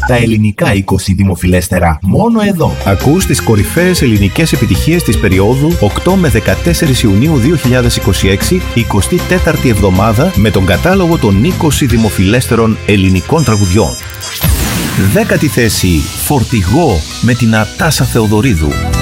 Τα ελληνικά 20 δημοφιλέστερα μόνο εδώ. Ακούς τις κορυφαίες ελληνικές επιτυχίες της περίοδου 8 με 14 Ιουνίου 2026, 24η εβδομάδα, με τον κατάλογο των 20 δημοφιλέστερων ελληνικών τραγουδιών. 10η θέση, Φορτηγό με την Ατάσα Θεοδωρίδου.